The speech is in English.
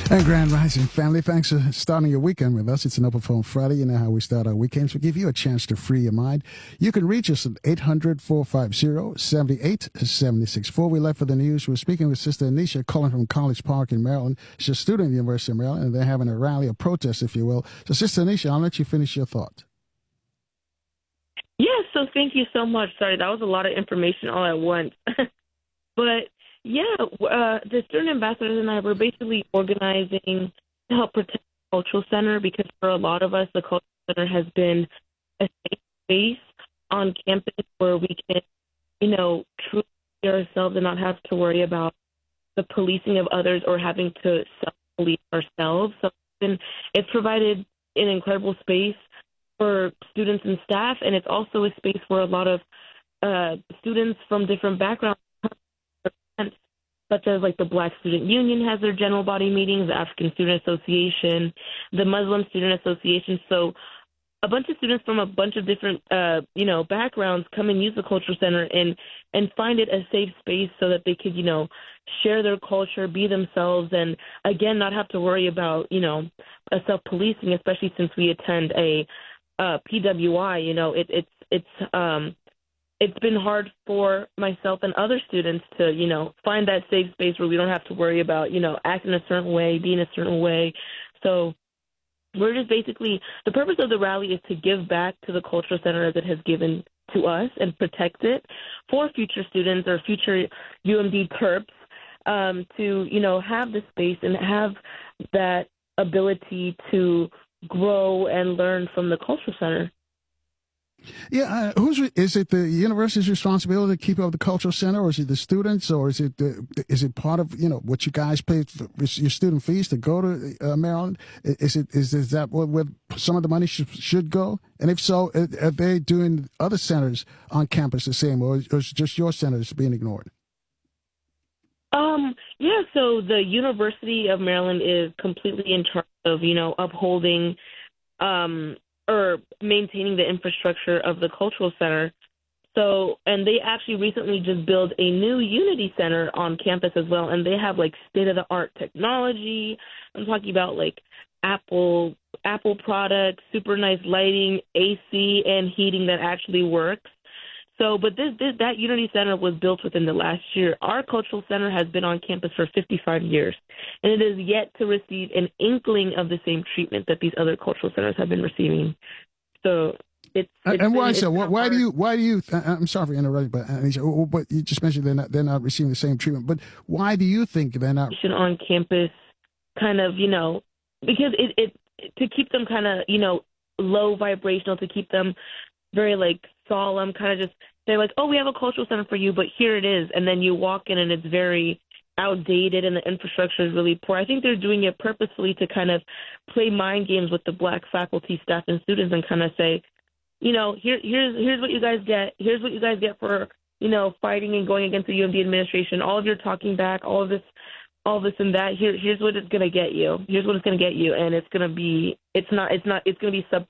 And Grand Rising family, thanks for starting your weekend with us. It's an Open Phone Friday. You know how we start our weekends. We give you a chance to free your mind. You can reach us at 800-450-7876. We left for the news. We're speaking with Sister Anisha calling from College Park in Maryland. She's a student at the University of Maryland, and they're having a rally, a protest, if you will. So, Sister Anisha, I'll let you finish your thought. Yeah, so thank you so much. Sorry, that was a lot of information all at once. But yeah, the student ambassadors and I were basically organizing to help protect the cultural center because for a lot of us, the cultural center has been a safe space on campus where we can, truly be ourselves and not have to worry about the policing of others or having to self-police ourselves. So it's provided an incredible space for students and staff, and it's also a space where a lot of students from different backgrounds, such as like the Black Student Union has their general body meetings, the African Student Association, the Muslim Student Association. So a bunch of students from a bunch of different, backgrounds come and use the Cultural Center and find it a safe space so that they could, share their culture, be themselves, and again, not have to worry about, a self-policing, especially since we attend a PWI. It's been hard for myself and other students to, find that safe space where we don't have to worry about, acting a certain way, being a certain way. So we're just basically, the purpose of the rally is to give back to the Cultural Center as it has given to us and protect it for future students or future UMD Terps to, have the space and have that ability to grow and learn from the Cultural Center. Yeah, is it the university's responsibility to keep up the Cultural Center, or is it the students, or is it part of what you guys pay for your student fees to go to Maryland? Is that where some of the money should go? And if so, are they doing other centers on campus the same, or is just your centers being ignored? Yeah, so the University of Maryland is completely in charge of, upholding or maintaining the infrastructure of the Cultural Center. So, and they actually recently just built a new Unity Center on campus as well, and they have like state-of-the-art technology. I'm talking about like Apple products, super nice lighting, AC, and heating that actually works. So, but that Unity Center was built within the last year. Our Cultural Center has been on campus for 55 years, and it is yet to receive an inkling of the same treatment that these other cultural centers have been receiving. So, and why so? Why do you? I'm sorry for interrupting, but you just mentioned they're not receiving the same treatment. But why do you think they're not on campus? Kind of, because it to keep them kind of low vibrational, to keep them very like solemn, kind of just say like, oh, we have a cultural center for you, but here it is. And then you walk in and it's very outdated and the infrastructure is really poor. I think they're doing it purposefully to kind of play mind games with the Black faculty, staff, and students and kind of say, here's what you guys get. Here's what you guys get for, fighting and going against the UMD administration. All of your talking back, all this and that. Here's what it's going to get you. Here's what it's going to get you. And it's going to be, it's going to be